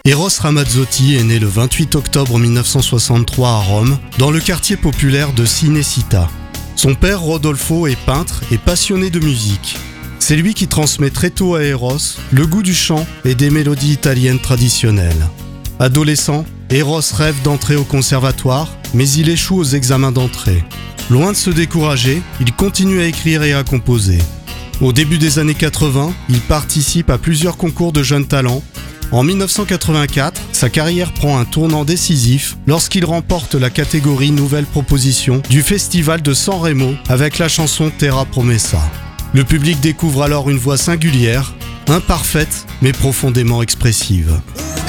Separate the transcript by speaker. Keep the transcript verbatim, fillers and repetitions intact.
Speaker 1: Eros Ramazzotti est né le vingt-huit octobre mille neuf cent soixante-trois à Rome, dans le quartier populaire de Cinecittà. Son père, Rodolfo, est peintre et passionné de musique. C'est lui qui transmet très tôt à Eros le goût du chant et des mélodies italiennes traditionnelles. Adolescent, Eros rêve d'entrer au conservatoire, mais il échoue aux examens d'entrée. Loin de se décourager, il continue à écrire et à composer. Au début des années quatre-vingts, il participe à plusieurs concours de jeunes talents. En mille neuf cent quatre-vingt-quatre, sa carrière prend un tournant décisif lorsqu'il remporte la catégorie Nouvelle Proposition du Festival de San Remo avec la chanson Terra Promessa. Le public découvre alors une voix singulière, imparfaite mais profondément expressive.